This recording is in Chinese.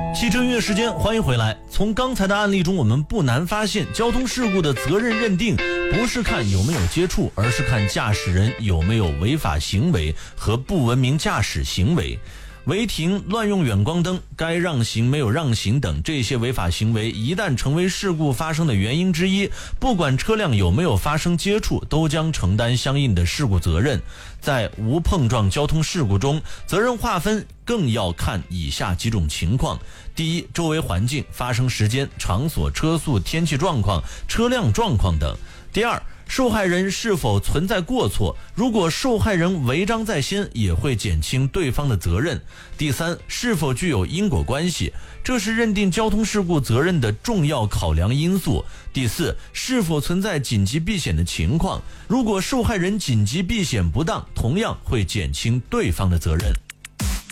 汽车音乐时间，欢迎回来。从刚才的案例中，我们不难发现，交通事故的责任认定不是看有没有接触，而是看驾驶人有没有违法行为和不文明驾驶行为。违停、乱用远光灯、该让行没有让行等这些违法行为，一旦成为事故发生的原因之一，不管车辆有没有发生接触，都将承担相应的事故责任。在无碰撞交通事故中，责任划分更要看以下几种情况：第一，周围环境、发生时间、场所、车速、天气状况、车辆状况等；第二，受害人是否存在过错，如果受害人违章在先，也会减轻对方的责任。第三，是否具有因果关系，这是认定交通事故责任的重要考量因素。第四，是否存在紧急避险的情况，如果受害人紧急避险不当，同样会减轻对方的责任。